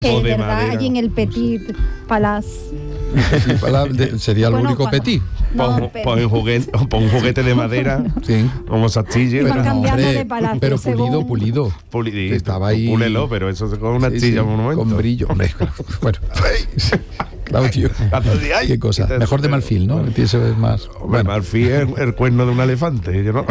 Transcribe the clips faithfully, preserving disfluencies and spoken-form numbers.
Que o de verdad, madera. allí en el Petit Palace. Sí, para- de- sería el Bueno, único cuando- petit. No, Pon, pero- pon juguete, pon juguete de madera, Sí. como Sastilla, Iban Pero no, cambiando hombre, de palacio pero según- pulido, pulido. pulidito, Estaba ahí. púlelo, pero eso es con una Sí, astilla sí, en un momento. con brillo. Hombre, bueno. Claudio, Ay, qué cosa. quita Mejor de eso, marfil, ¿no? Empiezo es más. Bueno, Bueno, marfil es el, el cuerno de un elefante, yo no.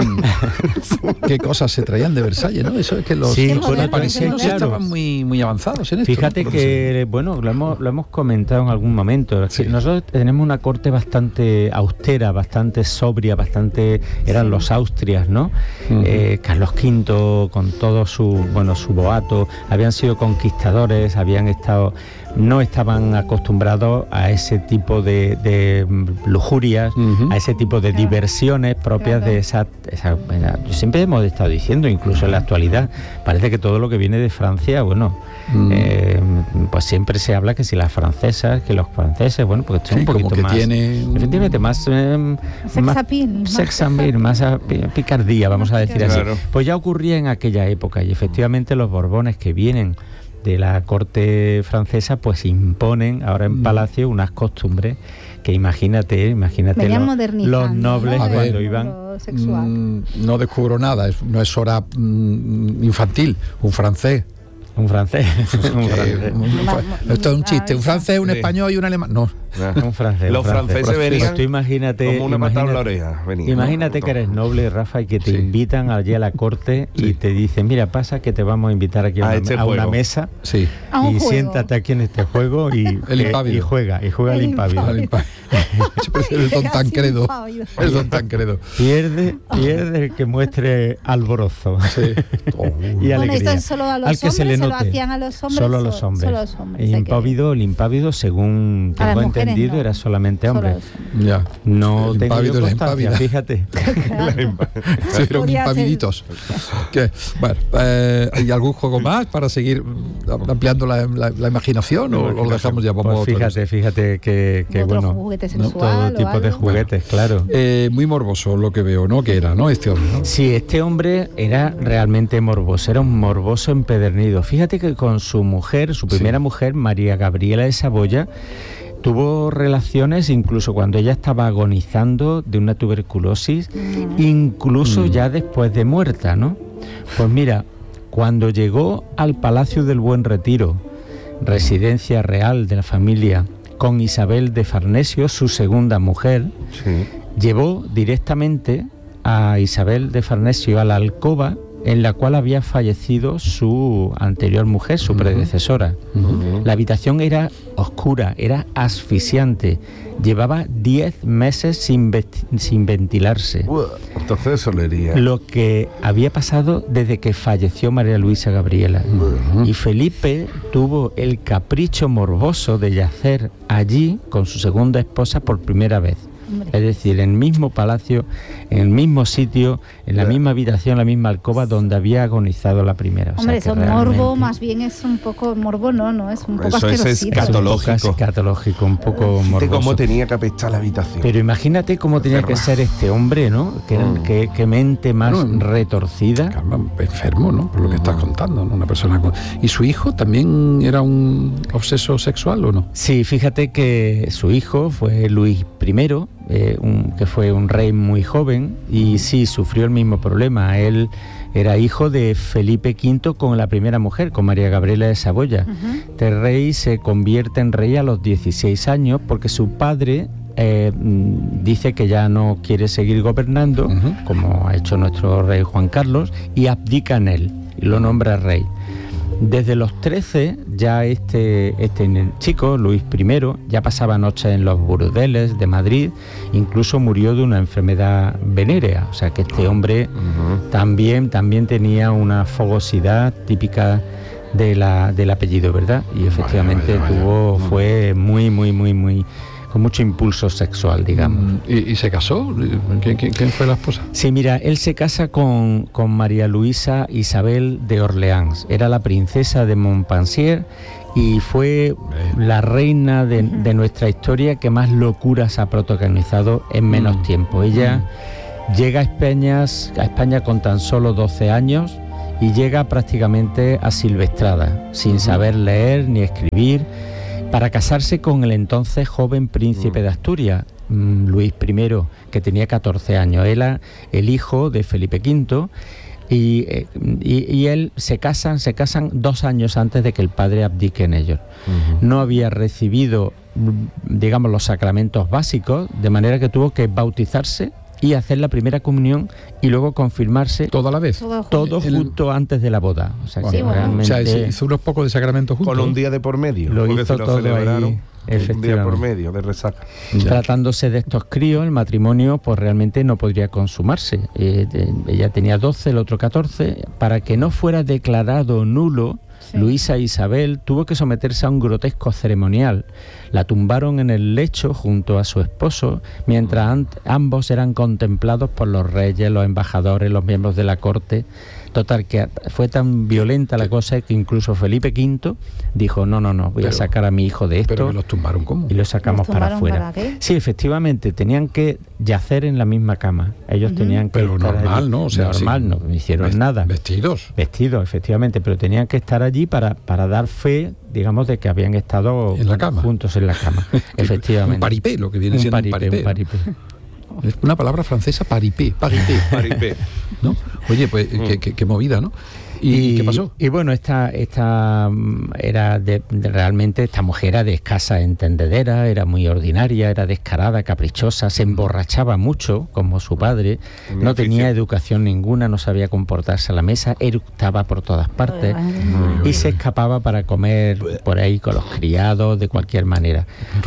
qué cosas se traían de Versalles, ¿no? Eso es que los, Sí, los bueno, los parisinos claro. estaban muy, muy avanzados en esto. Fíjate ¿no? que, bueno, lo hemos, lo hemos comentado en algún momento. Es que Sí. nosotros tenemos una corte bastante austera, bastante sobria, bastante. Eran los Austrias, ¿no? Ujú. Eh, Carlos quinto, con todo su, bueno, su boato, habían sido conquistadores, habían estado. No estaban acostumbrados a ese tipo de, de lujurias, Ujú. a ese tipo de Claro. diversiones propias Claro. de esa, esa- yo siempre hemos estado diciendo, incluso en la actualidad, parece que todo lo que viene de Francia, bueno, Mm. eh, pues siempre se habla que si las francesas, que los franceses, bueno, porque esto es Sí, un como poquito que más, tiene- efectivamente, más, eh, Sex más appeal, más sex appeal, más a- pi- picardía, vamos a Más decir así. Claro. Pues ya ocurría en aquella época y efectivamente los Borbones que vienen de la corte francesa pues imponen ahora en Mm. Palacio unas costumbres que imagínate, imagínate Venían los, modernizando, los nobles ¿no? A ver, cuando El iban. mundo sexual. Mm, no descubro nada, es- no es hora mm, infantil, un francés. Un francés, un Que- francés. un- un- Ma- esto es un chiste, un francés, un Sí. español y un alemán. No, Un francés. Los un francés. franceses venían Pues tú imagínate, como una patada en la imagínate- oreja. venían, Imagínate ¿no? que eres noble, Rafa, y que te Sí. invitan allí a la corte Sí. y te dicen, mira, pasa que te vamos a invitar aquí a, A una, este a una juego. mesa sí. A un y juego. siéntate aquí en este juego y, El eh, impávido. y juega, y juega el El impávido. Al impa- Yo prefiero el don Casi Tancredo. impávido. El don Tancredo. Pierde, pierde el que muestre alborozo Sí. Oh, y Bueno, alegría. esto solo a los Al que hombres, se le se lo note. hacían a los hombres. Solo a los so- hombres. Solo a los hombres. El hay que- impávido, el impávido, según A las tengo mujeres entendido, no. era solamente Solo a hombre. los hombres. ya. No El tengo impávido yo y la constancia, impávida. fíjate. Sí, eran Podría ser. impaviditos. ¿Qué? Bueno, eh, ¿hay algún juego más para seguir mm, ampliando la, la- la imaginación o, o lo dejamos ya? Vamos a Pues otra cosa? fíjate, fíjate que, que Otro bueno, juguete ¿no? sexual todo o tipo de algo. juguetes, claro. Eh, muy morboso lo que veo, ¿no? Que era, ¿no? Este hombre, ¿no? Sí, este hombre era realmente morboso, era un morboso empedernido. Fíjate que con su mujer, su primera Sí. mujer, María Gabriela de Saboya, tuvo relaciones incluso cuando ella estaba agonizando de una tuberculosis, incluso Mm. ya después de muerta, ¿no? Pues mira, cuando llegó al Palacio del Buen Retiro, residencia real de la familia, con Isabel de Farnesio, su segunda mujer, Sí. llevó directamente a Isabel de Farnesio a la alcoba en la cual había fallecido su anterior mujer, su Ujú. predecesora. Ujú. La habitación era oscura, era asfixiante. Llevaba diez meses sin, vesti- sin ventilarse. Buah, entonces solería. Lo que había pasado desde que falleció María Luisa Gabriela. Ujú. Y Felipe tuvo el capricho morboso de yacer allí con su segunda esposa por primera vez. Hombre. Es decir, en el mismo palacio, en el mismo sitio, en la Ya. misma habitación, la misma alcoba donde había agonizado la primera. O sea Hombre, que eso realmente- morbo más bien es un poco morbo, no, no, es un poco Eso es asquerosito. escatológico. Es un poco escatológico, un poco Fíjate morboso. cómo tenía que apestar la habitación. Pero imagínate cómo tenía que ser este hombre, ¿no? Qué, Mm. qué- qué mente más Bueno, retorcida. Caramba, enfermo, ¿no? Por lo que estás contando, ¿no? Una persona con... ¿Y su hijo también era un obseso sexual o no? Sí, fíjate que su hijo fue Luis primero, eh, un- que fue un rey muy joven, y sí, sufrió el mismo problema. Él era hijo de Felipe quinto con la primera mujer, con María Gabriela de Saboya. Ujú. Este rey se convierte en rey a los dieciséis años porque su padre eh, mm, dice que ya no quiere seguir gobernando, Ujú. como ha hecho nuestro rey Juan Carlos, y abdica en él y lo nombra rey. Desde los trece ya este, este chico, Luis primero, ya pasaba noches en los burdeles de Madrid, incluso murió de una enfermedad venérea, o sea que este hombre Ujú. también, también tenía una fogosidad típica de la, del apellido, ¿verdad? Y efectivamente vaya, vaya. tuvo, fue muy, muy, muy, muy, con mucho impulso sexual, digamos. Mm, ¿Y, y se casó? ¿Quién, quién- quién fue la esposa? Sí, mira, él se casa con, con María Luisa Isabel de Orleans. Era la princesa de Montpensier y fue la reina de, de nuestra historia que más locuras ha protagonizado en menos Mm. tiempo. Ella llega a España, a España con tan solo doce años y llega prácticamente asilvestrada, sin saber leer ni escribir, para casarse con el entonces joven príncipe de Asturias, Luis primero, que tenía catorce años. Él era el hijo de Felipe quinto y, y, y él se casan, se casan dos años antes de que el padre abdique en ellos. Uh-huh. No había recibido, digamos, los sacramentos básicos, de manera que tuvo que bautizarse y hacer la primera comunión y luego confirmarse toda a la vez, todo, todo el... junto antes de la boda. O sea, sí, que bueno. realmente o sea, hizo unos pocos de sacramentos juntos. Con un día de por medio. Lo hizo se lo todo celebraron, ahí, un día por medio de resaca. Ya. Tratándose de estos críos, el matrimonio pues realmente no podría consumarse. Eh, de, ella tenía doce, el otro catorce. Para que no fuera declarado nulo, sí. Luisa Isabel tuvo que someterse a un grotesco ceremonial. La tumbaron en el lecho junto a su esposo, mientras an- ambos eran contemplados por los reyes, los embajadores, los miembros de la corte. Total, que fue tan violenta la cosa que incluso Felipe quinto dijo, no, no, no, voy pero, a sacar a mi hijo de esto. Pero que los tumbaron, ¿cómo? Y lo sacamos para afuera. ¿Para qué? Sí, efectivamente, tenían que yacer en la misma cama. Ellos uh-huh. tenían que pero estar normal, allí. ¿no? O sea, normal, sí. no, no hicieron Vest- nada. Vestidos. Vestidos, efectivamente, pero tenían que estar allí para, para dar fe, digamos, de que habían estado en la cama. juntos en la cama. Efectivamente. Un paripé, lo que viene un siendo paripé, un paripé. Un paripé. Es una palabra francesa, paripé, paripé. Paripé. ¿No? Oye, pues mm. qué, qué, qué movida, ¿no? ¿Y, y qué pasó? Y bueno, esta, esta era de, de, realmente esta mujer era de escasa entendedera, era muy ordinaria, era descarada, caprichosa, se emborrachaba mucho, como su padre, muy no difícil. Tenía educación ninguna, no sabía comportarse a la mesa, eructaba por todas partes mm. y se escapaba para comer por ahí con los criados de cualquier manera.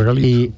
Y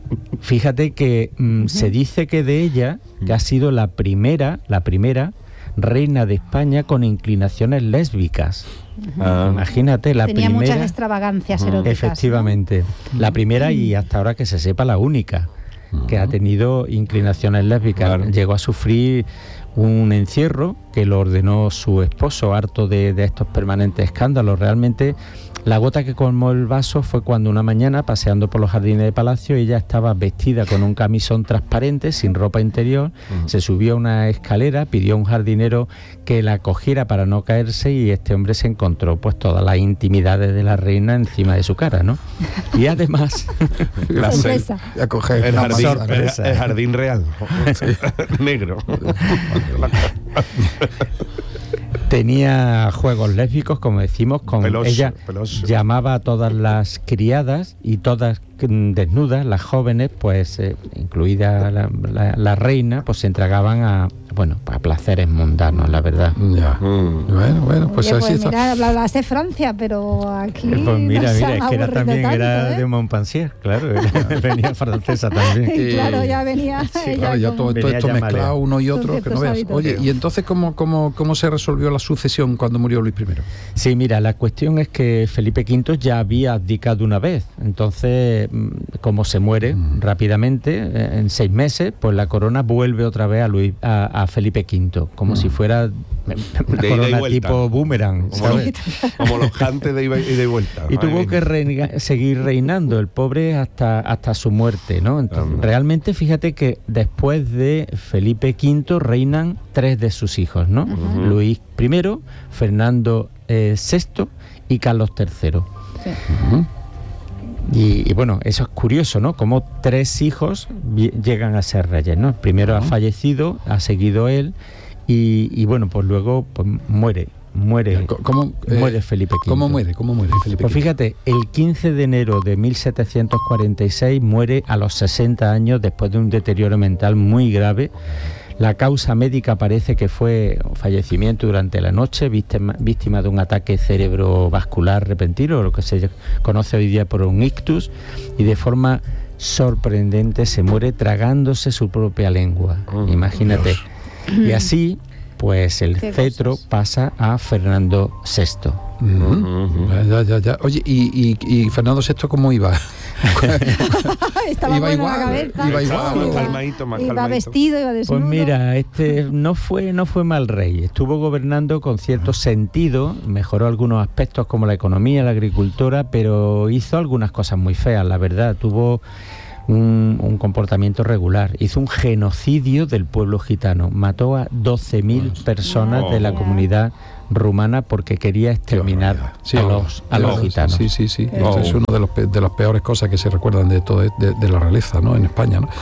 fíjate que mm, uh-huh. se dice que de ella, que ha sido la primera, la primera reina de España con inclinaciones lésbicas. Uh-huh. Imagínate, la Tenía primera... muchas extravagancias eróticas. Efectivamente. ¿No? La primera y hasta ahora que se sepa la única uh-huh. que ha tenido inclinaciones lésbicas. Claro. Llegó a sufrir un encierro que lo ordenó su esposo, harto de, de estos permanentes escándalos. Realmente la gota que colmó el vaso fue cuando una mañana, paseando por los jardines de palacio, ella estaba vestida con un camisón transparente, sin ropa interior, uh-huh. se subió a una escalera, pidió a un jardinero que la cogiera para no caerse y este hombre se encontró pues todas las intimidades de la reina encima de su cara, ¿no? Y además... la sorpresa. A coger el, jardín, el, el jardín real, negro. Tenía juegos lésbicos, como decimos, con peloso, ella peloso. Llamaba a todas las criadas y todas desnudas, las jóvenes, pues eh, incluida la, la, la reina, pues se entregaban a, bueno, a placeres mundanos, la verdad. Ya. Mm. Bueno, bueno, pues Oye, así pues está. Mira, hablabas de Francia, pero aquí pues mira, no mira, es que era también tanto, era ¿eh? de Montpensier, claro, era, venía francesa también. Y claro, ya venía. Sí, claro, ya todo, todo esto mezclado uno y otro, que no veas. Hábitos. Oye, y entonces cómo, cómo, cómo se resolvió la sucesión cuando murió Luis primero? Sí, mira, la cuestión es que Felipe quinto ya había abdicado una vez, entonces como se muere mm. rápidamente, en seis meses, pues la corona vuelve otra vez a Luis, a, a Felipe quinto, como mm. si fuera una de corona tipo boomerang, como, los, como los cantes de ida y de vuelta. Y tuvo bien. que reina, seguir reinando el pobre hasta, hasta su muerte, ¿no? Entonces, um. realmente fíjate que después de Felipe quinto reinan tres de sus hijos, ¿no? Uh-huh. Luis primero, Fernando eh, sexto y Carlos tercero. Sí. Uh-huh. Y, y bueno, eso es curioso, ¿no? Como tres hijos vi- llegan a ser reyes, ¿no? El primero uh-huh. ha fallecido, ha seguido él y, y bueno, pues luego pues, muere. Muere, ¿Cómo, eh, muere Felipe quinto. ¿Cómo muere? ¿Cómo muere Felipe Pues fíjate, el quince de enero de mil setecientos cuarenta y seis muere a los sesenta años después de un deterioro mental muy grave. La causa médica parece que fue fallecimiento durante la noche, víctima, víctima de un ataque cerebrovascular repentino, lo que se conoce hoy día por un ictus, y de forma sorprendente se muere tragándose su propia lengua. Oh, imagínate. Dios. Y así, pues el Qué cetro cosas. pasa a Fernando sexto. Uh-huh. Uh-huh. Ya, ya, ya. Oye, ¿y, y, y Fernando sexto cómo iba? Estaba iba igual, cabeza, iba igual, más calmadito, más iba calmadito. vestido, iba desnudo. Pues mira, este no fue no fue mal rey, estuvo gobernando con cierto sentido, mejoró algunos aspectos como la economía, la agricultura, pero hizo algunas cosas muy feas, la verdad, tuvo Un, un comportamiento regular. Hizo un genocidio del pueblo gitano. Mató a doce mil personas de la comunidad rumana porque quería exterminar sí, a los, a los gitanos. Sí, sí, sí. Oh. Esto es una de, los, de las peores cosas que se recuerdan de todo de, de la realeza, ¿no? En España, ¿no?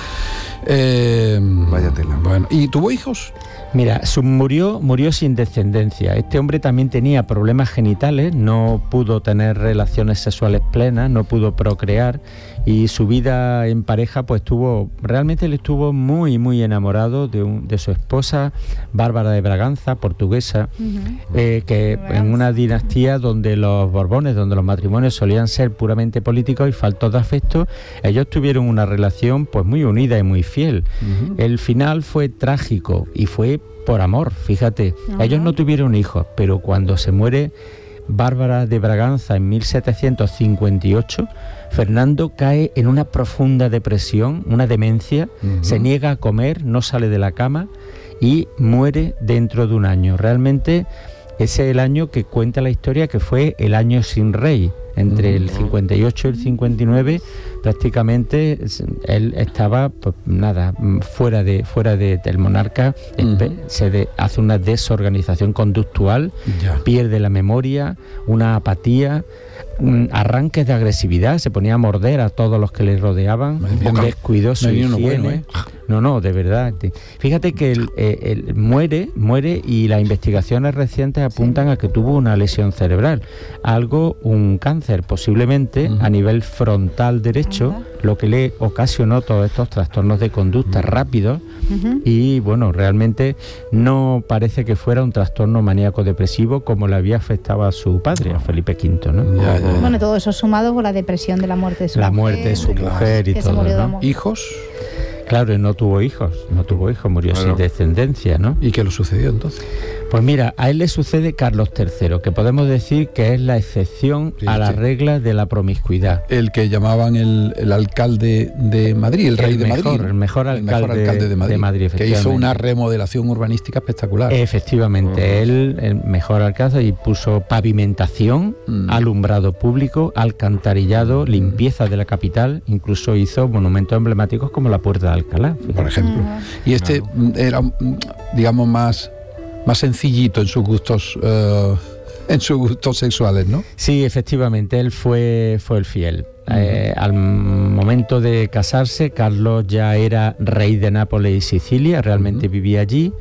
Eh, Vaya tela. Bueno, ¿y tuvo hijos? Mira, su, murió, murió sin descendencia. Este hombre también tenía problemas genitales, no pudo tener relaciones sexuales plenas, no pudo procrear, y su vida en pareja pues tuvo, realmente él estuvo muy muy enamorado de, un, de su esposa Bárbara de Braganza, portuguesa, uh-huh. eh, que en una dinastía donde los Borbones, donde los matrimonios solían ser puramente políticos y faltos de afecto, ellos tuvieron una relación pues muy unida y muy fiel. Uh-huh. El final fue trágico y fue por amor, fíjate. Uh-huh. Ellos no tuvieron hijos, pero cuando se muere Bárbara de Braganza en mil setecientos cincuenta y ocho, Fernando cae en una profunda depresión, una demencia, uh-huh. se niega a comer, no sale de la cama y muere dentro de un año. Realmente ese es el año que cuenta la historia que fue el año sin rey. Entre uh-huh. el cincuenta y ocho y el cincuenta y nueve prácticamente él estaba pues nada fuera de fuera de, del monarca. Uh-huh. Se de, hace una desorganización conductual, ya. pierde la memoria, una apatía, arranques de agresividad, se ponía a morder a todos los que le rodeaban, descuidó su higiene. Bueno, ¿eh? No, no, de verdad. Fíjate que él, eh, él muere, muere y las investigaciones recientes apuntan sí. a que tuvo una lesión cerebral, algo, un cáncer posiblemente uh-huh. a nivel frontal derecho, uh-huh. lo que le ocasionó todos estos trastornos de conducta uh-huh. rápidos uh-huh. y bueno, realmente no parece que fuera un trastorno maníaco-depresivo como le había afectado a su padre, a Felipe quinto, ¿no? Ya, ya. Bueno, todo eso sumado con la depresión de la muerte de su la mujer. La muerte de su claro. mujer y todo, ¿no? ¿Hijos? Claro, no tuvo hijos, no tuvo hijos, murió bueno. sin descendencia, ¿no? ¿Y qué le sucedió entonces? Pues mira, a él le sucede Carlos tercero, que podemos decir que es la excepción sí, a la sí. regla de la promiscuidad. El que llamaban el, el alcalde de Madrid, el, el rey de mejor, Madrid. El mejor alcalde, el mejor alcalde de Madrid, de Madrid que hizo una remodelación urbanística espectacular. Efectivamente, uh-huh. él, el mejor alcalde, y puso pavimentación, uh-huh. alumbrado público, alcantarillado, uh-huh. limpieza de la capital, incluso hizo monumentos emblemáticos como la Puerta de Alcalá. Fíjate. Por ejemplo. Uh-huh. Y este uh-huh. era, digamos, más... más sencillito en sus gustos uh, en sus gustos sexuales, ¿no? Sí, efectivamente, él fue, fue el fiel. Uh-huh. Eh, al momento de casarse, Carlos ya era rey de Nápoles y Sicilia, realmente uh-huh. vivía allí.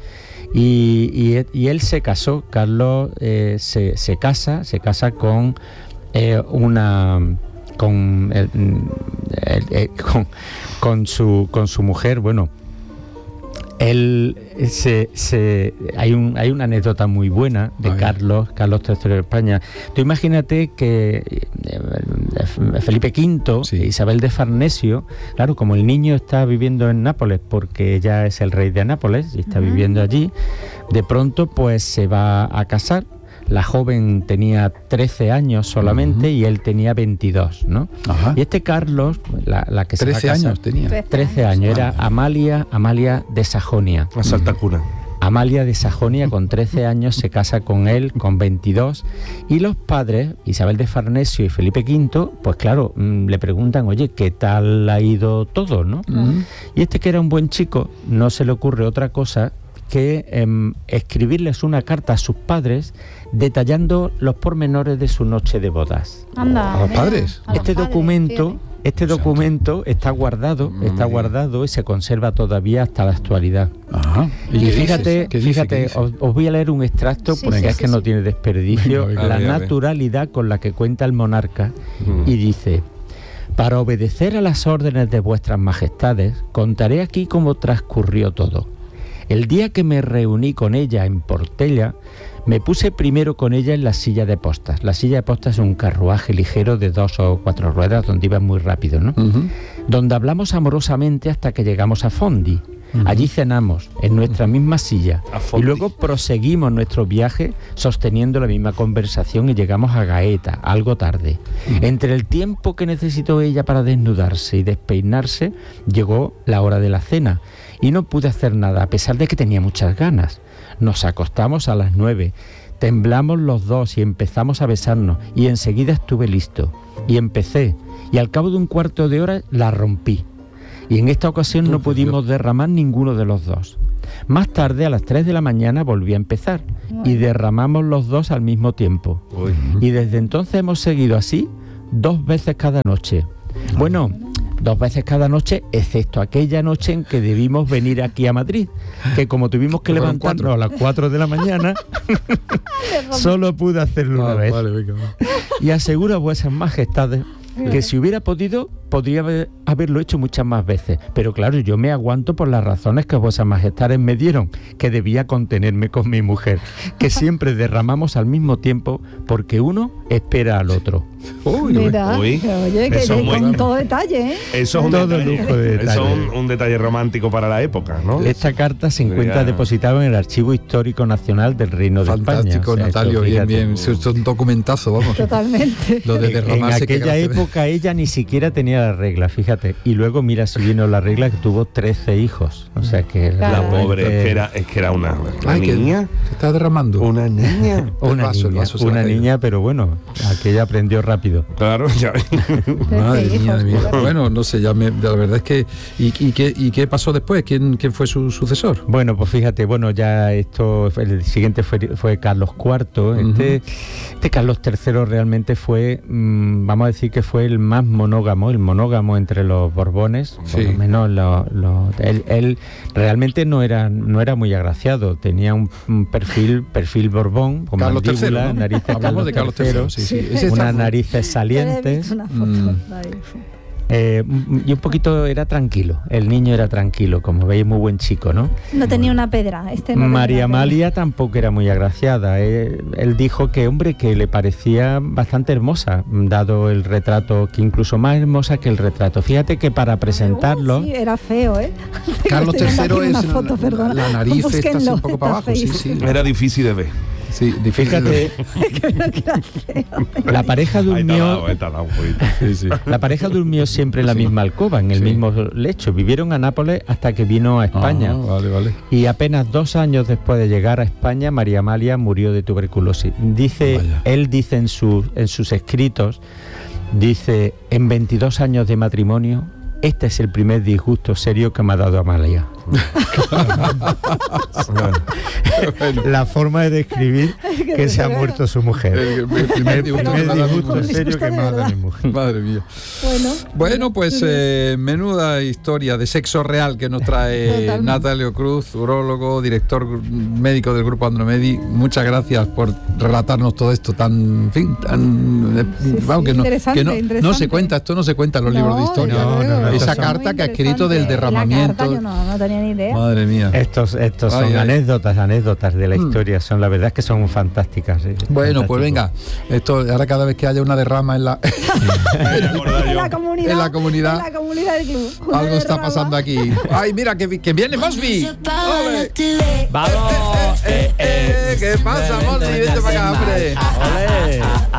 Y, y, y él se casó, Carlos eh, se, se casa, se casa con eh, una... Con, el, el, el, con, con, su, con su mujer, bueno... Él se, se hay un hay una anécdota muy buena de Ay. Carlos, Carlos tercero de España. Tú imagínate que Felipe quinto, sí. Isabel de Farnesio, claro, como el niño está viviendo en Nápoles porque ella es el rey de Nápoles y está uh-huh. viviendo allí, de pronto pues se va a casar. La joven tenía trece años solamente uh-huh. y él tenía veintidós, ¿no? Ajá. Y este Carlos, la, la que se trece años tenía. trece años, era Amalia, Amalia de Sajonia. La Santa Cuna. Amalia de Sajonia con trece años se casa con él con veintidós y los padres, Isabel de Farnesio y Felipe quinto, pues claro, mmm, le preguntan, oye, ¿qué tal ha ido todo, no? Uh-huh. Y este que era un buen chico, no se le ocurre otra cosa que eh, escribirles una carta a sus padres detallando los pormenores de su noche de bodas. Anda, ¿A los padres? A los este padres, documento, fíjate. este documento está guardado, Mm, está guardado y se conserva todavía hasta la actualidad. Ajá. Y, y fíjate, ¿Qué dice? fíjate, ¿Qué dice? os, os voy a leer un extracto Sí, porque sí, es sí, que sí. no tiene desperdicio, Venga, la venga, naturalidad con la que cuenta el monarca Mm. y dice: para obedecer a las órdenes de vuestras majestades, contaré aquí cómo transcurrió todo. El día que me reuní con ella en Portella, me puse primero con ella en la silla de postas. La silla de postas es un carruaje ligero de dos o cuatro ruedas donde iba muy rápido, ¿no? Uh-huh. Donde hablamos amorosamente hasta que llegamos a Fondi. Uh-huh. Allí cenamos, en nuestra misma silla, y luego proseguimos nuestro viaje sosteniendo la misma conversación y llegamos a Gaeta, algo tarde. Uh-huh. Entre el tiempo que necesitó ella para desnudarse y despeinarse, llegó la hora de la cena, y no pude hacer nada, a pesar de que tenía muchas ganas. Nos acostamos a las nueve, temblamos los dos y empezamos a besarnos, y enseguida estuve listo, y empecé, y al cabo de un cuarto de hora la rompí. Y en esta ocasión no pudimos derramar ninguno de los dos. Más tarde, a las tres de la mañana, volví a empezar y derramamos los dos al mismo tiempo. Uy. Y desde entonces hemos seguido así dos veces cada noche. Bueno, dos veces cada noche, excepto aquella noche en que debimos venir aquí a Madrid, que como tuvimos que levantarnos a las cuatro de la mañana, solo pude hacerlo una vez. Vale, venga, vale. Y aseguro a vuesas majestades que si hubiera podido, podría haber, haberlo hecho muchas más veces. Pero claro, yo me aguanto por las razones que vuesas majestades me dieron, que debía contenerme con mi mujer, que siempre derramamos al mismo tiempo porque uno espera al otro. Uy, Mira, uy. Oye, que eso muy, con todo detalle, ¿eh? Eso es un todo detalle, lujo de detalle. Eso es un, un detalle romántico para la época, ¿no? Esta carta se encuentra Mira. depositada en el Archivo Histórico Nacional del Reino Fantástico, de España. Fantástico, Natalio, bien, bien. Es un documentazo, vamos. Totalmente. Lo de derramarse. En aquella época ella ni siquiera tenía la regla, fíjate. Y luego mira si vino la regla que tuvo trece hijos. O sea que la pobre es que era, es que era una, una Ay, niña. Se está derramando. Una niña. una vaso, niña, vaso una niña, pero bueno, aquella aprendió rápido. Claro, ya. Madre mía, mía. Bueno, no sé, ya me, la verdad es que ¿y, y, qué, y qué pasó después? ¿Quién, quién fue su sucesor? Bueno, pues fíjate, bueno, ya esto, el siguiente fue, fue Carlos cuarto. Este, uh-huh. este Carlos tercero realmente fue, mmm, vamos a decir que fue el más monógamo, el monógamo entre los Borbones, sí. Por lo menos lo, lo, él, él realmente no era, no era muy agraciado, tenía un, un perfil, perfil Borbón, con Carlos mandíbula, tercero, ¿no? narices Hablamos Carlos de Carlos tercero, sí, sí. Sí. Unas narices salientes. Una foto, mm. Eh, y un poquito era tranquilo, el niño era tranquilo, como veis, muy buen chico, ¿no? No tenía una pedra. Este no María Amalia tampoco era muy agraciada. Él, él dijo que, hombre, que le parecía bastante hermosa, dado el retrato, que incluso más hermosa que el retrato. Fíjate que para presentarlo... Uh, sí, era feo, ¿eh? Carlos tercero es foto, la, la nariz está así un poco para abajo, sí, sí. Era difícil de ver. Sí, fíjate, la pareja durmió, sí, sí. la pareja durmió siempre en la sí. misma alcoba, en el sí. mismo lecho. Vivieron a Nápoles hasta que vino a España. Ah, vale, vale. Y apenas dos años después de llegar a España, María Amalia murió de tuberculosis. Dice, Vaya. él dice en sus en sus escritos, dice, en veintidós años de matrimonio, este es el primer disgusto serio que me ha dado Amalia. Bueno. La forma de describir que se ha muerto su mujer. El, el primer disgusto, el primer disgusto serio que me ha dado mi mujer. Madre mía. Bueno, bueno pues eh, menuda historia de sexo real que nos trae Natalio Cruz, urólogo, director médico del Grupo Andromedi. Muchas gracias por relatarnos todo esto tan, en fin, tan, eh, sí, vamos, que, no, que no, no se cuenta, esto no se cuenta en los no, libros de historia. No, no, no, esa carta que ha escrito del derramamiento. La carta, yo no, no tenía ni idea. Madre mía. Estos, estos son ay, anécdotas, ay. anécdotas de la historia. Son, la verdad es que son fantásticas. ¿eh? Bueno, pues venga. Esto ahora cada vez que haya una derrama en la, en la comunidad, en la comunidad, en la comunidad del club. Una algo derrama. Está pasando aquí. Ay, mira que, que viene Mosby. Vamos. Eh, eh, eh, ¿Qué pasa, Mosby? Vete para acá, hombre. Olé.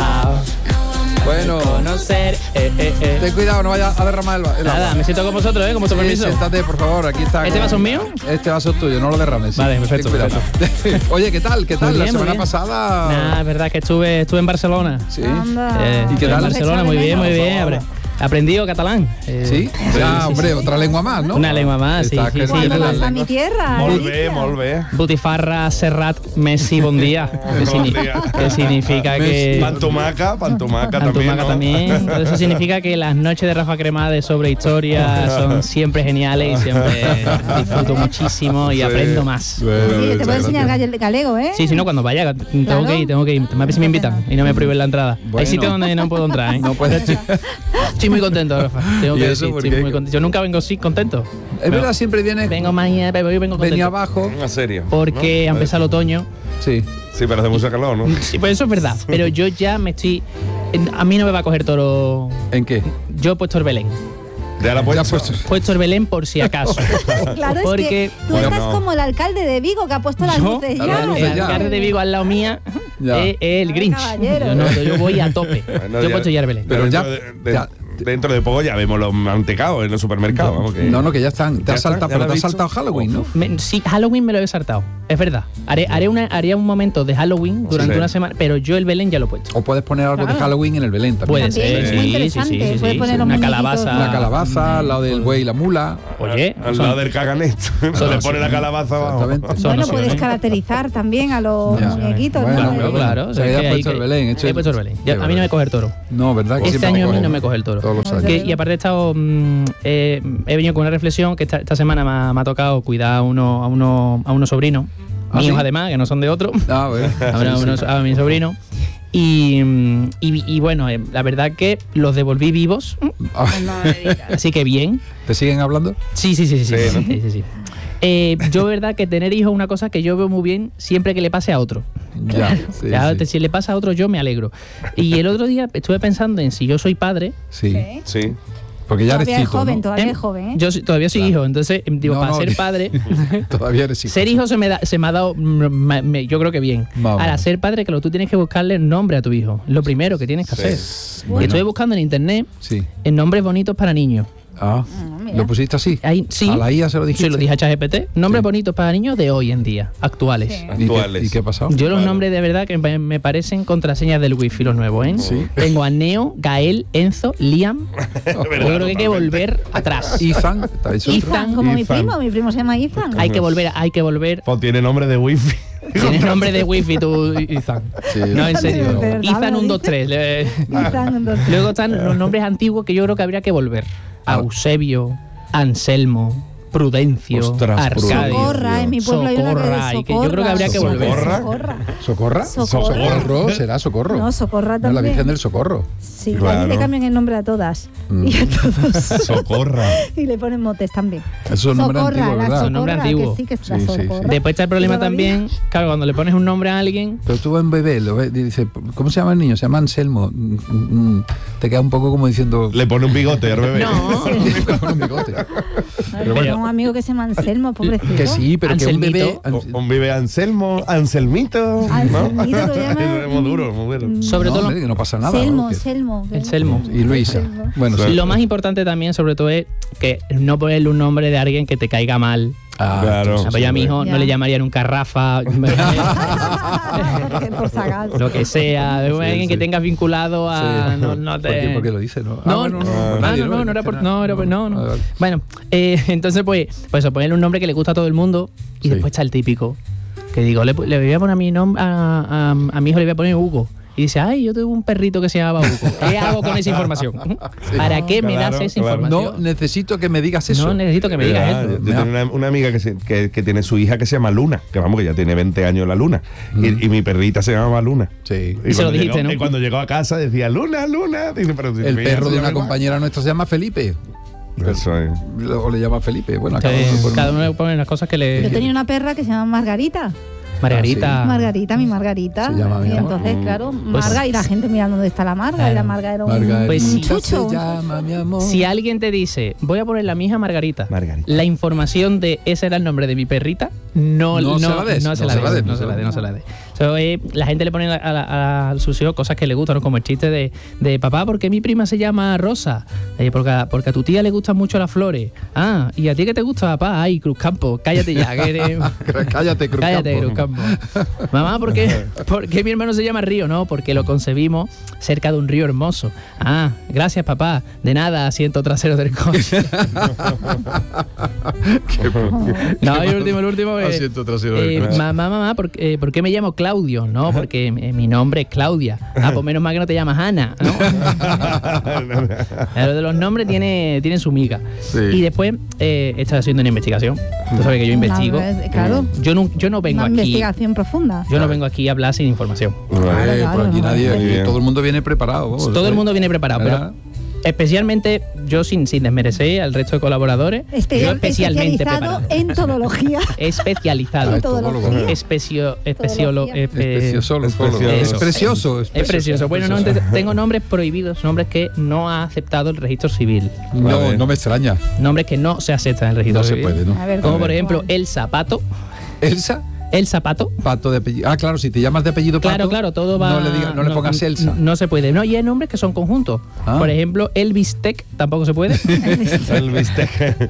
Bueno, conocer, eh, eh, eh. ten cuidado, no vayas a derramar el, el Nada, agua. me siento con vosotros, ¿eh? Con vuestro permiso. Sí, siéntate, por favor, aquí está. ¿Este vaso es mío? Este vaso es tuyo, no lo derrames. Sí. Vale, perfecto, perfecto. Oye, ¿qué tal? ¿Qué tal? Muy bien, la semana bien. pasada. Nah, es verdad que estuve, estuve en Barcelona. Sí. Eh, ¿Y qué tal? En Barcelona, muy bien, muy bien. Abre. Aprendido catalán. Eh, sí, ya, sí, hombre, sí, otra lengua más, ¿no? Una lengua más, sí. sí, sí Cuando vas a mi tierra. Molt bé, molt bé. Butifarra, Serrat, Messi, bon día. Que, significa, que significa que... Pantomaca, pantomaca, Pantomaca también, ¿no? también. Entonces eso significa que las noches de Rafa Cremade sobre historia son siempre geniales y siempre disfruto muchísimo y sí. aprendo más. Bueno, sí, te voy a enseñar galego, ¿eh? Sí, si no, cuando vaya, tengo claro. que ir, tengo que ir. A ver si me invitan y no me prohíben la entrada. Bueno. Hay sitios donde no puedo entrar, ¿eh? No puedes. Estoy muy contento, Rafa. Tengo que decir, estoy muy contento. Yo nunca vengo así contento. Es verdad, siempre viene. Vengo mañana, pero yo vengo contento. Venía abajo. En serio. Porque ¿no? ha empezado el otoño. Sí. Sí, pero hace mucho calor, ¿no? Sí, pues eso es verdad. Pero yo ya me estoy. A mí no me va a coger toro. ¿En qué? Yo he puesto el Belén. Ya la he puesto. He puesto el Belén por si acaso. Claro, porque es que tú bueno, estás no. como el alcalde de Vigo que ha puesto las yo, luces ya. las luces el ya. alcalde de Vigo al lado mía ya. es el Grinch. Yo, no, yo voy a tope. Bueno, yo he puesto ya el Belén. Pero Pero ya, ya, de, de, ya. Dentro de poco ya vemos los mantecados en los supermercados. No, vamos, que no, no, que ya están. Te ¿Ya has saltado, están? ¿Ya pero lo te has has saltado visto? Halloween, ¿no? Me, sí, Halloween me lo he saltado. Es verdad. Haré, haré una, haría un momento de Halloween durante Sí. una semana, pero yo el Belén ya lo he puesto. O puedes poner algo Claro. de Halloween en el Belén también. Puede También, ser, es muy sí, sí, interesante, sí, sí, puede sí, poner sí. los Una muñequitos. calabaza. Una calabaza al lado del buey y la mula. Oye, Al son- lado del caganet. Se le pone la calabaza abajo. Exactamente. Son Bueno, opciones. puedes caracterizar también a los Ya. muñequitos, Bueno, ¿no? Claro, claro. O sea, es ya que has hay puesto el que- Belén, hecho he el- puesto el Belén. Qué Ya, a mí no verdad. me coge el toro. No, ¿verdad? Que Este siempre año a mí coge no me coge el toro. todos los No, años. Que- y aparte he estado mm, eh, he venido con una reflexión que esta, esta semana me ha, me ha tocado cuidar a uno a uno a unos sobrinos ¿Ah, míos sí? además, que no son de otro, Ah, bueno. a, uno- a unos- a mi sobrino. Y, mm, y, y bueno, eh, la verdad que los devolví vivos, Ah, así que bien. ¿te siguen hablando? Sí, sí, sí, sí, sí, Sí, ¿no? sí, sí, sí. Eh, yo, verdad que tener hijos es una cosa que yo veo muy bien siempre que le pase a otro. Ya. Sí, Ya, sí. te- Si le pasa a otro, yo me alegro. Y el otro día estuve pensando en si yo soy padre. Sí. ¿Eh? Sí. Porque ya eres Todavía es cito, joven, ¿no? todavía Em, es joven, ¿eh? Yo soy- todavía soy hijo, entonces em, digo, No, para no, ser di- padre, Todavía eres hijo. ser hijo se me, da, se me ha dado, mm, me- me- yo creo que bien. Vamos. Ahora, ser padre, claro, tú tienes que buscarle nombre a tu hijo. Lo primero que tienes que Sí. hacer. Bueno. Y estoy buscando en internet Sí. en nombres bonitos para niños. Ah, mira. ¿lo pusiste así? Ahí, sí, A la I A se lo dijiste. se lo dije a ChatGPT. Nombres Sí. bonitos para niños de hoy en día, actuales. Sí. ¿Y qué, Actuales. ¿Y qué ha pasado? Yo los Vale. nombres de verdad que me, me parecen contraseñas del wifi los nuevos, ¿eh? Sí. Tengo a Neo, Gael, Enzo, Liam. Yo creo que hay que volver atrás. Ethan, ¿te ha dicho otro? Ethan. Como mi Ethan. primo, mi primo se llama Ethan. Hay que volver, hay que volver. Pues tiene nombre de wifi. Tienes nombre de wifi tú, Ethan. Sí. No, en serio. ¿De verdad Ethan lo uno dos dices? tres. Le- Ethan, entonces. Luego están los nombres antiguos que yo creo que habría que volver. Ah. Eusebio, Anselmo, Prudencio, Ostras, Arcadio. Socorra, en mi pueblo hay una que Socorra, de y que yo creo que habría que volver. Socorra. Socorra. ¿Socorra? Socorro. Socorro, será Socorro. No, Socorra No, la también. Virgen del Socorro. Sí, Claro. allí le cambian el nombre a todas. Mm. Y a todos. Socorra. Y le ponen motes también. Eso es nombre Socorra, antiguo, la ¿verdad? Son nombres Socorra, antiguos. que sí que es la Sí, sí, sí. Socorra. Después está el problema Todavía. también, claro, cuando le pones un nombre a alguien, Pero tú en bebé, lo ves, dice, ¿cómo se llama el niño? Se llama Anselmo. Mm, mm, mm. Te queda un poco como diciendo... Le pone un bigote al bebé. no, Con un bigote. Pero bueno. un amigo que se llama Anselmo, pobrecito. Que sí, pero que un bebé... Anselmito. O- Un vive Anselmo, Anselmito. Anselmito lo llaman. Es muy duro, muy duro. sobre no, todo hombre, que no pasa nada. Selmo, ¿no? Que- Selmo. el Selmo. Y Luisa. Selmo. Bueno, Claro. sí. Lo más importante también, sobre todo, es que no ponerle un nombre de alguien que te caiga mal. Ah, Claro. entonces, Ah, pues yo a mi hijo Ya. no le llamaría nunca Rafa, Porque por si acaso. lo que sea, de Sí, alguien sí. que tengas vinculado a. Sí. No, no te. ¿Por qué, por qué lo dice? No, No, Ah, bueno, no, por no, nadie, no, no, no era por, no, era por- no, no. Vale, vale. Bueno, eh, entonces pues, pues eso, ponerle un nombre que le gusta a todo el mundo y Sí. después está el típico que digo, le, le voy a poner a mi nombre, a, a, a mi hijo le voy a poner Hugo. Y dice, ay, yo tengo un perrito que se llamaba Hugo. ¿Qué hago con esa información? ¿Para qué me Claro, das esa claro. información? No necesito que me digas eso. No necesito que me digas Verdad, eso. Yo, yo tengo una, una amiga que, se- que, que tiene su hija que se llama Luna, que vamos, que ya tiene veinte años la Luna. Y, y mi perrita se llamaba Luna. Sí. Y se lo cuando dijiste, llegó, ¿no? y cuando llegó a casa decía, Luna, Luna. Dice, pero si El mi hija perro se de llama una igual. compañera nuestra se llama Felipe. Eso es. O le llama Felipe. Bueno, Que cada uno por- cada uno le pone las cosas que Yo le. tenía una perra que se llama Margarita. Margarita. Margarita, mi Margarita. Se llama mi y amor. entonces, claro, Pues- Marga y la gente mirando dónde está la Marga. Y la Claro. Marga era un, Margarita Pues sí. un chucho. se llama mi amor. Si alguien te dice, voy a poner la mi hija Margarita, Margarita. la información de ese era el nombre de mi perrita, no, No no, se la des, no se no la se la des, des, no se la des, no se la des. So, eh, la gente le pone a, a- a sus hijos cosas que le gustan, ¿no? Como el chiste de, de papá, ¿por qué mi prima se llama Rosa? Eh, porque, a, porque a tu tía le gustan mucho las flores. Ah, ¿y a ti qué te gusta, papá? Ay, Cruzcampo, cállate ya, que eres... Cállate, Cruz Cállate, Campo. Cruzcampo. Mamá, ¿por qué, ¿por qué mi hermano se llama Río? No, porque lo concebimos cerca de un río hermoso. Ah, gracias, papá. De nada, asiento trasero del coche. No, y el último, el último. eh, Asiento trasero del eh, coche. mamá, mamá, ¿por, eh, ¿por qué me llamo Claudio? No, porque eh, mi nombre es Claudia. Ah, pues menos mal que no te llamas Ana, ¿no? Lo de los nombres tiene, tiene su miga. Sí. Y después eh, he estado haciendo una investigación. Tú sabes que yo investigo. Una- claro. Yo no, yo no vengo Una aquí. investigación profunda. Yo no vengo aquí a hablar sin información. Eh, claro, por aquí no, nadie, muy aquí bien. todo el mundo viene preparado. vamos. Todo el mundo viene preparado, ¿Verdad? pero especialmente yo sin, sin desmerecer al resto de colaboradores, Espe- yo especialmente especializado preparado. en todología. Especializado. Ah, todólogo. Todología. Especio, especiolo, Todología. espe- Es precioso, Es es precioso. precioso. Es precioso. es precioso. Bueno, no, entonces, tengo nombres prohibidos, nombres que no ha aceptado el registro civil, No, Vale. no me extraña. nombres que no se aceptan en el registro No se civil. puede, ¿no? A ver, Como ¿cómo? por ejemplo ¿Cuál? el zapato. Elsa, El zapato. Pato de apellido. Ah, claro, si te llamas de apellido Pato. Claro, claro, todo va. No le, diga, no le pongas Elsa. No, no se puede. No, y hay nombres que son conjuntos. Ah. Por ejemplo, el bistec tampoco se puede. El bistec.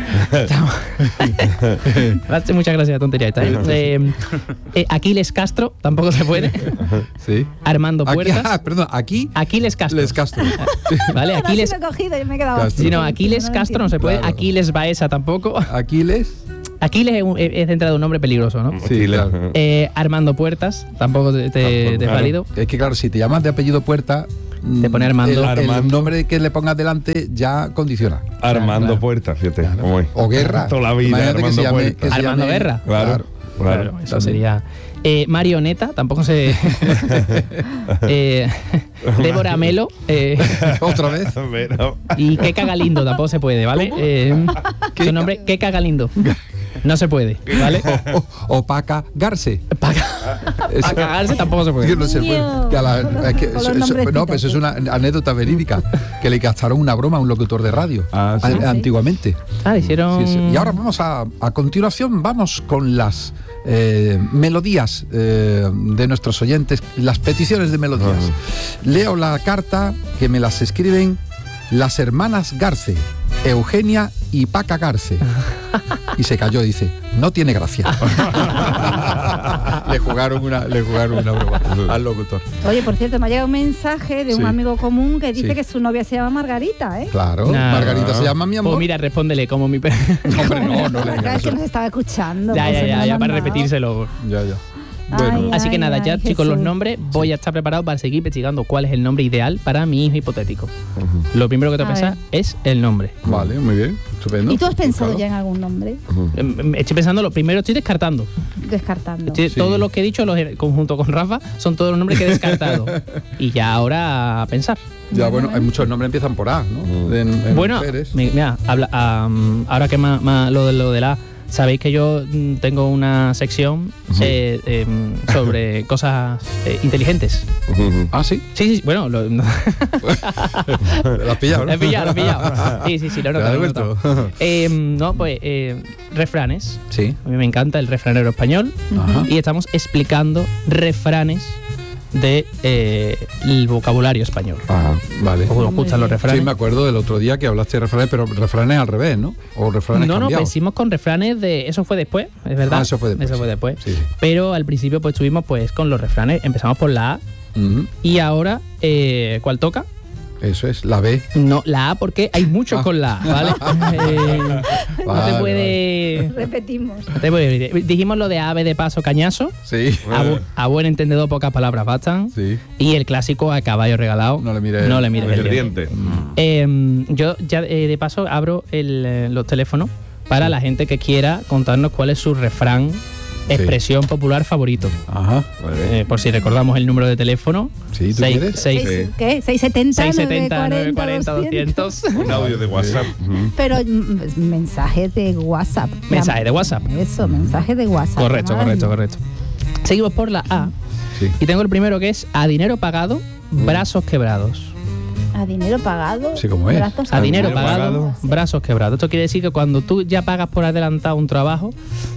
Hace muchas gracias, tontería esta. ¿eh? Eh, eh, Aquiles Castro tampoco se puede. Sí. Armando Aquí, Puertas. ah, perdón, aquí. Aquiles Castro. Les Castro. Vale, Aquiles. No, sí lo he cogido, yo me he quedado Castro. así. Sí, no, Aquiles No lo Castro no se entiendo. puede. Claro. Aquiles Baeza tampoco. Aquiles. Aquiles es, un- es de entrada un nombre peligroso, ¿no? Sí, claro. Eh, Armando Puertas tampoco te, te- Tampoco, te es claro. válido. Es que claro, si te llamas de apellido Puerta, Te pone Armando. El, el Armando. nombre que le pongas delante ya condiciona. Armando claro. Puerta, fíjate. ¿Cómo es? O Guerra. Toda la vida, Imagínate que Armando se llame- Puerta. que se Armando llame- Guerra. Claro, Claro. claro. Claro, eso también. sería. Eh, Marioneta, tampoco se. eh, Débora Melo. eh, Otra vez. Pero- y Qué Cagalindo, tampoco se puede, ¿vale? Eh, su nombre, Qué Cagalindo. No se puede, ¿vale? O, o, o Paca Garce. Para cagarse tampoco se Que puede. no se puede. Mío. Que a la- Con los- es que con los eso- eso- nombrecitos. no, pues eso es una anécdota verídica. Que le gastaron una broma a un locutor de radio. Ah, sí. a- Ah, sí. Antiguamente. Ah, hicieron. Sí, sí. Y ahora vamos a, a continuación, vamos con las eh, melodías eh, de nuestros oyentes, las peticiones de melodías. Ajá. Leo la carta que me las escriben las hermanas Garce, Eugenia y Paca Garce. Y se cayó, dice, no tiene gracia. le jugaron una, le jugaron una broma al locutor. Oye, por cierto, me ha llegado un mensaje de un Sí. amigo común que dice Sí. que su novia se llama Margarita, ¿eh? Claro, Nah. Margarita se llama mi amor. Pues mira, respóndele como mi. pe- Hombre, no, no le La verdad digas es que eso. nos estaba escuchando. ya, por ya, eso ya, me lo ya, ha para mandado. repetírselo. Ya, ya. Ay, Así que ay, nada, ay, ya chicos, los Jesús. nombres, voy a estar preparado para seguir investigando cuál es el nombre ideal para mi hijo hipotético. Lo primero que tengo que A pensar ver. es el nombre. Vale, muy bien, estupendo. ¿Y tú has pensado Búscalo. ya en algún nombre? Em, em, Estoy pensando, lo primero estoy descartando. Descartando. Estoy- Sí. Todo lo que he dicho los he- conjunto con Rafa son todos los nombres que he descartado. Y ya ahora a pensar. Ya, bueno, hay muchos nombres que empiezan por A, ¿no? En- en Bueno, mujeres. mi- mira, habla, am, ahora que ma- ma- lo de lo de la sabéis que yo mm, tengo una sección eh, em, sobre cosas eh, inteligentes. Ah, sí. Sí, sí, bueno, lo, no. Lo has pillado, ¿no? Lo he pillado, lo he pillado. Sí, sí, sí, lo he Te lo notado, has lo he notado. devuelto. Eh, no, pues eh, refranes. Sí. A mí me encanta el refranero español Ajá. y estamos explicando refranes de eh, el vocabulario español. Ajá, vale. ¿Os Muy gustan los bien. refranes? Sí, me acuerdo del otro día que hablaste de refranes, pero refranes al revés, ¿no? O refranes No, no, cambiados. pues hicimos con refranes de. Eso fue después, es verdad. Ah, eso fue después. Eso fue después. Sí, sí. Pero al principio, pues estuvimos pues con los refranes. Empezamos por la A. Ujú. Y ahora, eh, ¿cuál toca? Eso es, la B. No, la A, porque hay muchos Ah. con la A, ¿vale? Eh, no Vale, te puede. Repetimos. no te puede- Dijimos lo de ave de paso cañazo. Sí. A, bu- a buen entendedor, pocas palabras bastan. Sí. Y el clásico a caballo regalado. No le mires- No le mires El el diente. diente. Eh, yo ya eh, de paso abro el, eh, los teléfonos para la gente que quiera contarnos cuál es su refrán, expresión popular favorito. Ajá. Eh, por si recordamos el número de teléfono. Sí, ¿tú seis- quieres? seis- Sí. ¿Qué? ¿seiscientos setenta? seiscientos setenta, novecientos novecientos cuarenta, doscientos. Un audio de WhatsApp. Ujú. Pero mm, mensajes de WhatsApp. Mensaje de WhatsApp. Eso, mensajes de WhatsApp. Correcto, Ay. correcto, correcto. Seguimos por la A. Sí. Y tengo el primero que es a dinero pagado, brazos quebrados. A dinero pagado. Sí, ¿cómo es? brazos A dinero dinero pagado, pagado. brazos quebrados. Esto quiere decir que cuando tú ya pagas por adelantado un trabajo,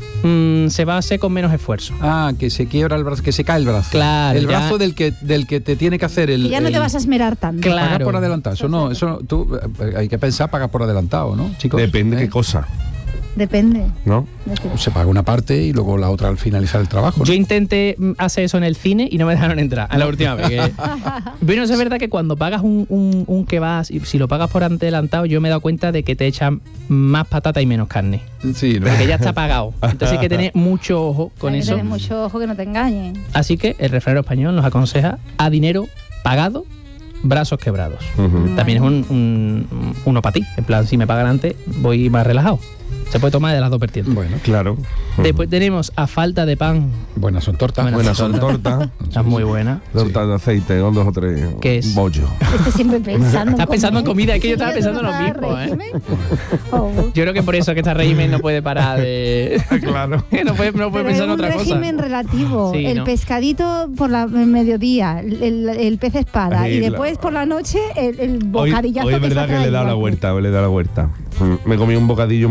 mm, se va a hacer con menos esfuerzo. Ah, que se quiebra el brazo, que se cae el brazo. Claro, El ya- brazo del que del que te tiene que hacer el. Que ya no te el- vas a esmerar tanto. Claro. Pagar por adelantado. Eso no, eso no- tú eh, hay que pensar pagar por adelantado, ¿no, chicos? Depende ¿Eh? qué cosa, Depende. ¿no? Se paga una parte y luego la otra al finalizar el trabajo, ¿no? Yo intenté mm, hacer eso en el cine y no me dejaron entrar a la última vez. que- Bueno, es verdad que cuando pagas un, un, un que vas, y si lo pagas por adelantado, yo me he dado cuenta de que te echan más patata y menos carne. Sí, ¿no? Porque ya está pagado. Entonces hay que tener mucho ojo con Hay que eso. tener mucho ojo que no te engañen. Así que el refranero español nos aconseja a dinero pagado, brazos quebrados. Ujú. También es un, un- uno para ti. En plan, si me pagan antes, voy más relajado. Se puede tomar de las dos vertientes. Bueno, Claro. Después tenemos a falta de pan. buenas son tortas. Buenas Buenas son tortas. Esta es muy buena. Tortas de aceite con dos o tres ¿Qué es? bollos. Estoy siempre pensando. Estás pensando en comer. comida, es que yo estaba Sí, pensando tengo lo mismo, cada ¿eh? régimen. Oh. Yo creo que por eso que esta régimen no puede parar de. Claro. no puede, no puede Pero pensar es en un otra cosa. régimen relativo. Sí, el ¿no? pescadito por la el mediodía, el, el- el pez espada Ahí y la- después por la noche el, el Hoy, bocadillazo hoy es que verdad se que le he dado la traído. vuelta, le he dado la vuelta. Mm, Me comí un bocadillo muy flamenco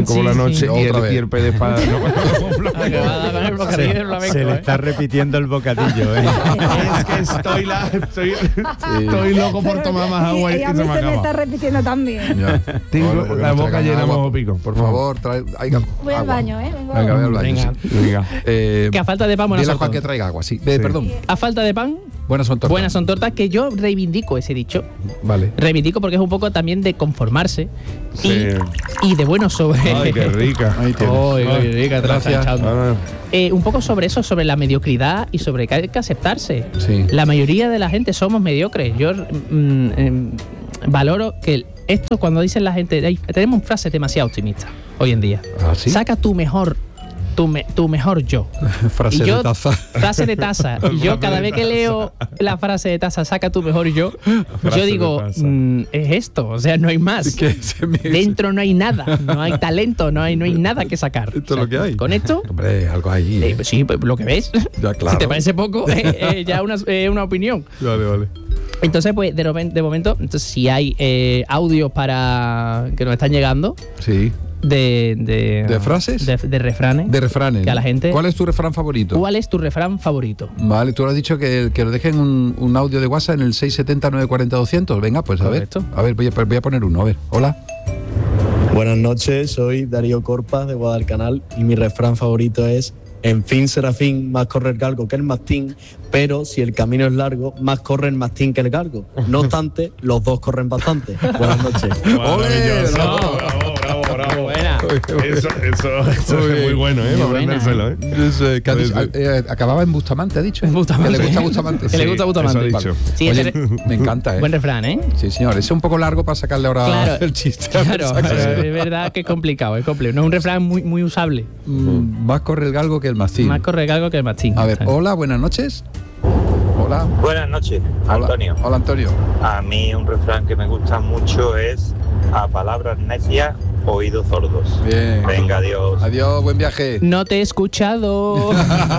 como Sí, la noche sí. y, Otra el, vez. y el pez de espada. ¿no? Acabada con el bocadillo del flamenco, Se le ¿eh? está repitiendo el bocadillo, ¿eh? Es que estoy, la, estoy, estoy loco por tomar más agua y, y y a se mí me se me acaba. está repitiendo también. Ya. Tengo Bueno, porque la nos boca traigan llena agua. mojo pico. Por favor, trae, traiga Voy al agua. baño, ¿eh? Vengo Venga, a- voy al baño. Venga. sí. Venga. Eh, Que a falta de pan, buenas dile a son Juan que tortas. traiga agua, sí. Eh, Perdón. A falta de pan, Buenas son tortas. buenas son tortas, que yo reivindico ese dicho. Vale. Reivindico porque es un poco también de conformarse Sí. y, y de bueno sobre. Ay, qué rica. Ahí tienes. Ay, qué rica, te la Gracias. estás echando. Ah, Eh, un poco sobre eso, sobre la mediocridad y sobre que hay que aceptarse. Sí. La mayoría de la gente somos mediocres. Yo mm, em, valoro que esto, cuando dicen la gente, hay- tenemos frases demasiado optimistas hoy en día. ¿Ah, sí? Saca tu mejor, tu, me- tu mejor yo. Frase Y yo- de taza. Frase de taza. Y yo cada vez que leo la frase de taza, saca tu mejor yo, Frase yo de digo, taza. mm, es esto, o sea, no hay más. Que se me- Dentro no hay nada, no hay talento, no hay, no hay nada que sacar. Esto es lo que hay. Con esto, Hombre, algo ahí. eh, ¿eh? pues sí, pues lo que ves. Ya, claro. Si te parece poco, eh, eh, ya una, eh, una opinión. Vale, vale. Entonces, pues de, romen- de momento, entonces, si hay eh, audios para que nos están llegando Sí. de, de, ¿De frases? de, de refranes. De refranes. Que a la gente- ¿Cuál es tu refrán favorito? ¿Cuál es tu refrán favorito? Vale, tú lo has dicho que, que lo dejen un, un audio de WhatsApp en el seis siete cero nueve cuatro cero doscientos. Venga, pues a Correcto. ver. A ver, voy a, voy a poner uno. A ver, hola. Buenas noches, soy Darío Corpas de Guadalcanal y mi refrán favorito es: en fin, Serafín, más corre el galgo que el mastín, pero si el camino es largo, más corre el mastín que el galgo. No obstante, los dos corren bastante. Buenas noches. Maravilloso. ¡Bravo! Bravo, bravo, bravo. Buena. Eso, eso, eso Muy es bien. muy bueno, ¿eh? Muy Para buena. aprendérselo, ¿eh? Yo sé, que ha dicho- Puede ser. eh, acababa en Bustamante, ha dicho. En Bustamante. Que le gusta Bustamante. Que le gusta Bustamante. Eso ha dicho. Sí, Oye, ese re- me encanta, ¿eh? buen refrán, ¿eh? Sí, señor. Es un poco largo para sacarle ahora Claro, el chiste. Claro, Exacto. pero es verdad que es complicado, es complicado. No es un refrán muy, muy usable. Mm, Más corre el galgo que el mastín. Más corre algo que el mastín. A ver, hola, buenas noches. Hola. Buenas noches, Hola. Antonio. Hola, Antonio. A mí un refrán que me gusta mucho es: a palabras necias, oídos sordos. Bien. Venga, adiós. Adiós, buen viaje. No te he escuchado.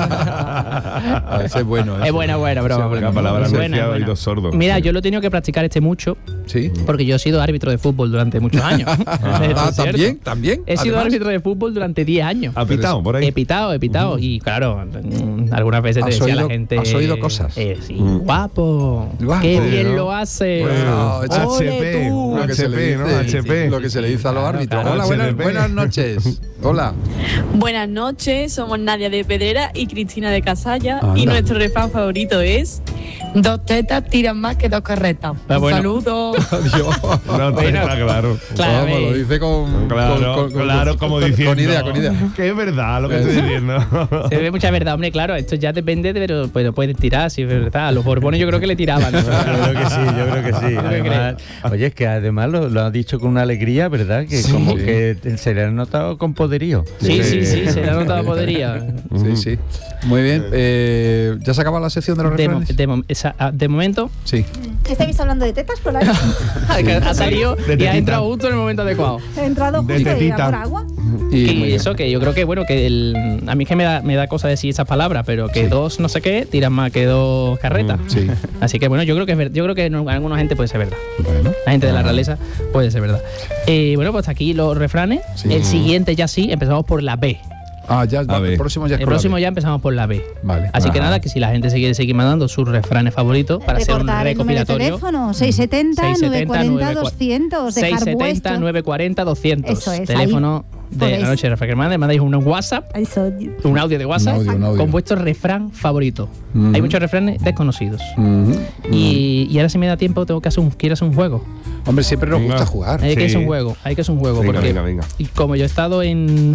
Ah, ese es bueno. ese. Es buena, buena, broma. Ese es broma. La palabra Es buena, necia, es buena. oídos sordos. Mira, Sí. yo lo he tenido que practicar este mucho Sí. porque yo he sido árbitro de fútbol durante muchos años. Esto Ah, es cierto. también, también. He sido Además. árbitro de fútbol durante diez años. ¿Ha pitado por ahí? He pitado, he pitado. Y claro, mm, algunas veces te ¿Has decía oído- la gente. has oído cosas? eh, sí, Mm. guapo. Guapo, Qué bien ¿no? lo hace. Bueno, Ole H P, tú. Lo que se le H P, ¿no? dice, H P. Lo que se le dice a los Claro, árbitros. claro. Hola, buenas, H D P. buenas noches. Hola. Buenas noches, somos Nadia de Pedrera y Cristina de Casalla. Anda. Y nuestro refrán favorito es: dos tetas tiran más que dos carretas. Ah, Un bueno. saludo. Adiós. No, Bueno. está claro. Claro, Vamos, lo eh. dice con, Claro, con- con- claro, como con- diciendo. Con idea, con idea. Que es verdad lo que estoy diciendo. Se ve mucha verdad, hombre, claro, esto ya depende, de, pero, pero puedes tirar, si es verdad. A los borbones yo creo que le tiraban. Yo creo que sí, yo creo que sí. ¿Tú qué Además, oye, es que además lo, lo has dicho con una alegría, ¿verdad? Que Sí. como que te- se le ha notado con poderío. Sí, sí, sí, se le ha notado podería. Sí, sí. Muy bien. Eh, ¿Ya se acaba la sección de los De, mo- refranes? de mom- esa- ah, de momento, Sí. ¿Qué estáis hablando de tetas por ahí? ha salido De y ha tetita. entrado justo en el momento adecuado. He entrado De justo y tetita. a por agua. Y Que muy bien. eso, que yo creo que, bueno, que el, a mí es que me da, me da cosa decir esas palabras, pero que Sí. dos no sé qué tiran más que dos carretas. Sí. Así que bueno, yo creo que es ver- yo creo que en alguna gente puede ser verdad. Bueno. La gente de la realeza puede ser verdad. Eh, bueno, pues aquí los refranes. Sí. El siguiente ya sí, empezamos por la B. Ah, ya, va, ver. el próximo ya es El con la próximo B. ya empezamos por la B. Vale. Así que Ajá. nada, que si la gente se quiere seguir mandando sus refranes favoritos para hacer un Recordar el número de recopilatorio. teléfono, seis siete cero, nueve cuatro cero, nueve doscientos. seis Dejar siete cero, vuestro. nueve cuatro cero, doscientos. Eso es, Teléfono ahí de podéis. la noche de Rafa Germán, le mandáis un WhatsApp, Eso. un audio de WhatsApp Un audio, un audio. con vuestro refrán favorito. Ujú. Hay muchos refranes desconocidos. Ujú. Y, y ahora si me da tiempo tengo que hacer un, quiero hacer un juego. Hombre, siempre nos Venga. gusta jugar. Hay que Sí. hacer un juego, hay que hacer un juego. Venga, porque venga, venga. Y como yo he estado en,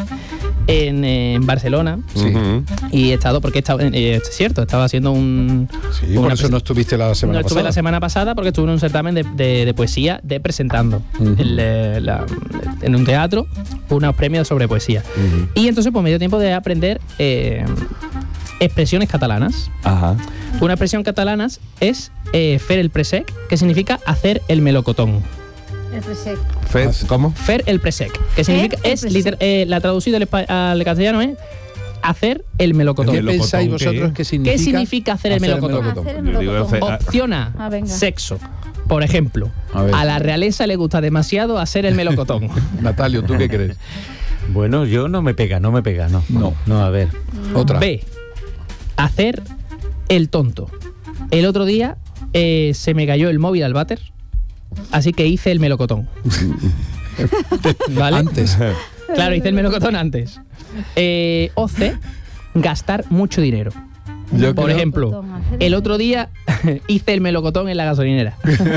en, en Barcelona Sí. Ujú. y he estado, porque he estado, eh, es cierto, estaba haciendo un... Sí, una por eso presen- no estuviste la semana no estuve pasada. la semana pasada porque estuve en un certamen de, de- de poesía de presentando Ujú. el, eh, la- en un teatro unos premios sobre poesía. Ujú. Y entonces pues me dio tiempo de aprender eh, expresiones catalanas. Ajá. Una expresión catalana es eh, fer el presec, que significa hacer el melocotón. El presec. Fe- ¿Cómo? Fer el presec, que Fer significa, el es presec. liter- eh, la traducida al, espa- al castellano es hacer el melocotón. ¿Qué melocotón, pensáis ¿qué? vosotros que significa? ¿Qué significa hacer el melocotón? Hacer el Yo digo melocotón. hacer- Opción A, Ah, venga. sexo. Por ejemplo, A ver. a la realeza le gusta demasiado hacer el melocotón. Natalio, ¿tú qué crees? Bueno, yo no me pega, no me pega, no. No. No, a ver. Otra. B, hacer el tonto. El otro día eh, se me cayó el móvil al váter, así que hice el melocotón. ¿Vale? Antes. Claro, hice el melocotón antes. Eh, o C, gastar mucho dinero. Yo Por creo- ejemplo, el otro día hice el melocotón en la gasolinera.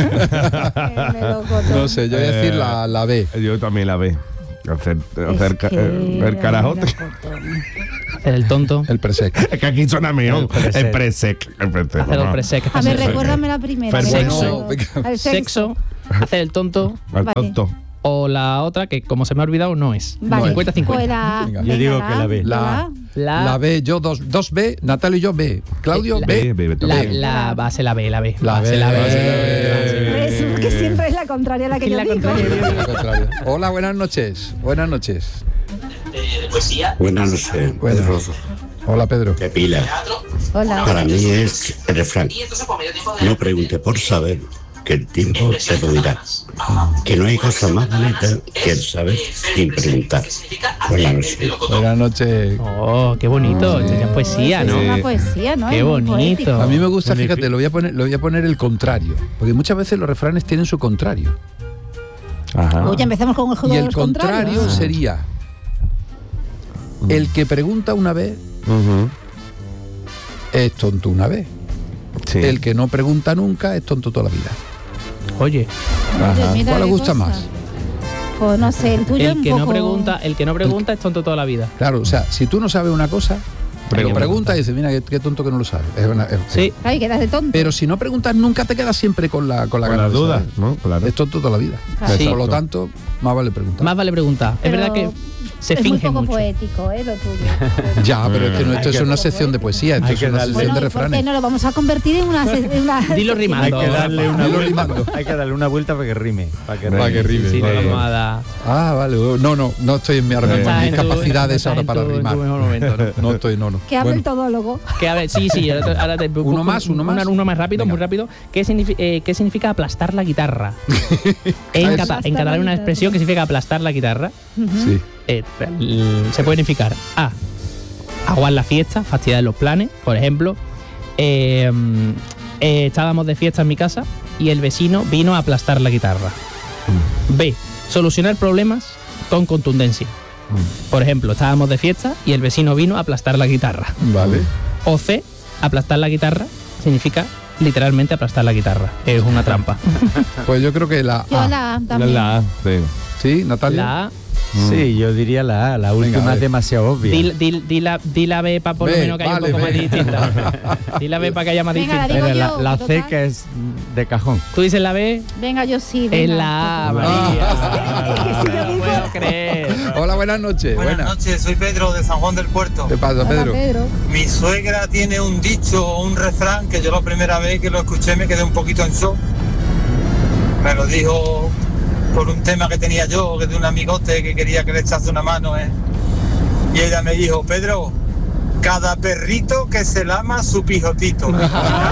No sé, yo voy a decir la, la B. Yo también la B. Hacer, hacer ca- eh, el carajote. Hacer el tonto. El presec. Es que aquí suena mejor. El presec. El presec. Hacer el vamos. presec. A ver, Hacer recuérdame la primera. que Sexo. no- Bueno, venga. el sexo, hacer el tonto. Al Vale. tonto. O la otra, que como se me ha olvidado, no es. Vale. cincuenta cincuenta. Pues la- Venga. Yo venga, digo que la B. La, La, la B, yo dos, dos B, Natalio y yo B. Claudio La- B. B, B, la, B. la base la B, la B. La Base B, la B. base la B. base la B. Es que siempre es la contraria a la que Es yo la digo. contraria. Al contrario. Hola, buenas noches. Buenas noches. Buenas noches, Buenas. Pedro Hola, Pedro. de Pila. Hola. Para mí es el refrán. No pregunte por saber, que el tiempo te lo dirá. Que no hay cosa más bonita que el saber sin preguntar. Buenas noches. Buenas noches. Oh, qué bonito. Esto ya es poesía, Es ¿no? una poesía, ¿no? Qué Es muy bonito. poético. A mí me gusta, fíjate, lo voy a poner, lo voy a poner el contrario. Porque muchas veces los refranes tienen su contrario. Ajá. Uy, ya empezamos con el juego Y de el los contrario contrarios. sería: el que pregunta una vez Ujú. es tonto una vez. Sí. El que no pregunta nunca es tonto toda la vida. Oye, Oye, mira ¿Cuál qué os gusta cosa. más? Pues no sé, el tuyo es el un que no poco- pregunta, el que no pregunta es tonto toda la vida. Claro, o sea, si tú no sabes una cosa, pero Pregunta. pregunta y dices, mira, qué, qué tonto que no lo sabe. Es una- es- Sí. Ay, quedas de tonto. Pero si no preguntas nunca te quedas siempre con la con la Con gana las de dudas, saber. ¿no? Claro. Es tonto toda la vida. Claro. Sí. Por lo tanto, más vale preguntar. Más vale preguntar. Pero es verdad que se es muy finge poco mucho. poético, ¿eh? Lo tuyo. Ya, pero es que no, Hay esto es que- una sección de poesía, esto hay es que una darle- sección Bueno, de ¿y por qué refranes. no lo vamos a convertir en una... se- en una Dilo rimando. Hay que darle una Dilo vuelta, rimando. hay que darle una vuelta para que rime. Para que Para que rime. Sí, le Vale, vamos vale. a dar. Ah, vale. No, no, no estoy en mi, ahora mismo en Estás mis en tu- capacidades estás ahora en para tu- en tu rimar. mejor momento, ¿no? No estoy, no, no. Que hable Bueno, el todólogo. Que a ver, sí, sí, ahora te, ahora te busco Uno más, uno más. una- uno más rápido, Venga. muy rápido. ¿Qué, signifi- eh, ¿Qué significa aplastar la guitarra? en, Eso. cata- en catalán hay una expresión que significa aplastar la guitarra. sí. Eh, l- se puede significar A, aguar la fiesta, fastidiar los planes. Por ejemplo, eh, eh, estábamos de fiesta en mi casa y el vecino vino a aplastar la guitarra. B, solucionar problemas con contundencia. Por ejemplo, estábamos de fiesta y el vecino vino a aplastar la guitarra. Vale. O C, aplastar la guitarra significa literalmente aplastar la guitarra. Es una trampa. Pues yo creo que la Yo A. la también. La A, sí. ¿Sí, Natalia? La A, Sí, yo diría la A, la Venga, última a es ver. demasiado obvia. di, di- di la, di la B para por lo B, menos que haya vale, un poco más B. distinta. Di la B para que haya más Venga, distinta. digo Era la, yo, la que C total. que es de cajón. Tú dices la B, Venga, yo sí. es venga. la A, Porque- María. Es que si yo No digo- puedo creer. Hola, buenas noches. Buenas Buenas. noches, soy Pedro de San Juan del Puerto. ¿Qué pasa, Hola, Pedro? Pedro. Mi suegra tiene un dicho o un refrán que yo la primera vez que lo escuché me quedé un poquito en shock. Me lo dijo por un tema que tenía yo, que de un amigote que quería que le echase una mano, ¿eh? Y ella me dijo, Pedro, cada perrito que se lama su pijotito. Muy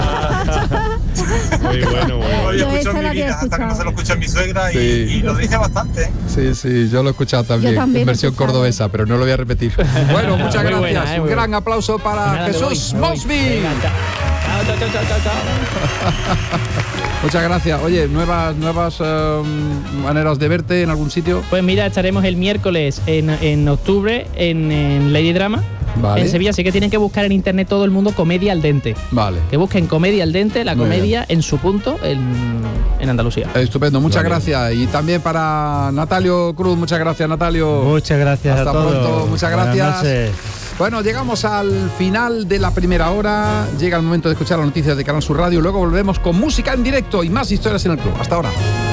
bueno, muy Lo bueno. había Yo escuchado esa en la mi había vida, hasta que no escuchado. se lo escuchó mi suegra y, Sí. y lo dice bastante, ¿eh? Sí, sí, yo lo he escuchado también. Yo también en lo he versión escuchado. cordobesa, pero no lo voy a repetir. Bueno, muchas Muy gracias. buena, eh, Un muy gran buena. aplauso para Nada, me Jesús voy, me voy. Mosby. Venga, chao. Chao, chao, chao, chao, chao. Muchas gracias. Oye, nuevas nuevas eh, maneras de verte en algún sitio. Pues mira, estaremos el miércoles en, en octubre en, en Lady Drama, Vale. en Sevilla. Así que tienen que buscar en internet todo el mundo Comedia al Dente. Vale. Que busquen Comedia al Dente, la Muy comedia en su punto en, en Andalucía. Estupendo, muchas Vale. gracias. Y también para Natalio Cruz, muchas gracias, Natalio. Muchas gracias Hasta a todos. pronto, muchas Buenas gracias. noches. Bueno, llegamos al final de la primera hora. Llega el momento de escuchar las noticias de Canal Sur Radio. Luego volvemos con música en directo y más historias en el club. Hasta ahora.